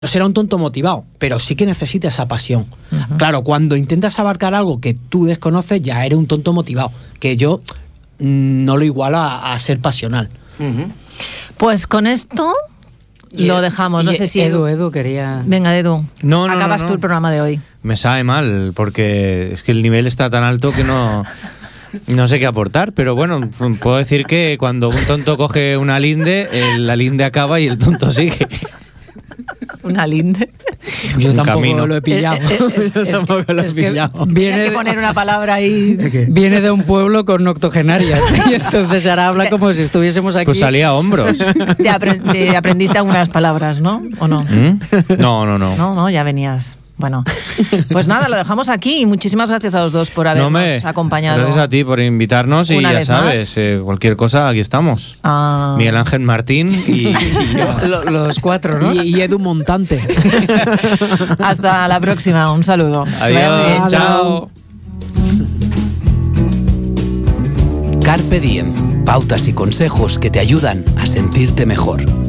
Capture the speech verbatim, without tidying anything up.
será un tonto motivado, pero sí que necesita esa pasión. Uh-huh. Claro, cuando intentas abarcar algo que tú desconoces, ya eres un tonto motivado, que yo mm, no lo igualo a, a ser pasional. Uh-huh. Pues con esto y lo dejamos. No sé si Edu, Edu quería... Venga, Edu, no, no, acabas no, no. tú el programa de hoy. Me sabe mal, porque es que el nivel está tan alto que no... No sé qué aportar, pero bueno, puedo decir que cuando un tonto coge una linde, el, la linde acaba y el tonto sigue. Una linde. Yo Un tampoco camino. lo he pillado. Eh, eh, es, Yo es tampoco que, lo he es que pillado. viene, Tienes que de, poner una palabra ahí. viene de un pueblo con octogenarias y entonces ahora habla como si estuviésemos aquí. Pues salía a hombros. Te, apre- te aprendiste algunas palabras, ¿no? ¿O no? ¿Mm? No, no, no. No, no, ya venías. Bueno, pues nada, lo dejamos aquí. Muchísimas gracias a los dos por habernos No me, acompañado. gracias a ti por invitarnos y Una ya vez sabes, eh, cualquier cosa, aquí estamos. Ah. Miguel Ángel Martín y, y yo. Lo- los cuatro, ¿no? Y, y Edu Montante. Hasta la próxima. Un saludo. Que vaya muy bien. Adiós, chao. Carpe Diem, pautas y consejos que te ayudan a sentirte mejor.